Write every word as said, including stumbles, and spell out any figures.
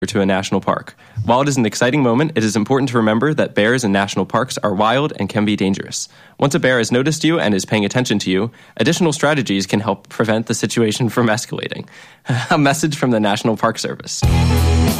to a national park. While it is an exciting moment, it is important to remember that bears in national parks are wild and can be dangerous. Once a bear has noticed you and is paying attention to you, additional strategies can help prevent the situation from escalating. A message from the National Park Service.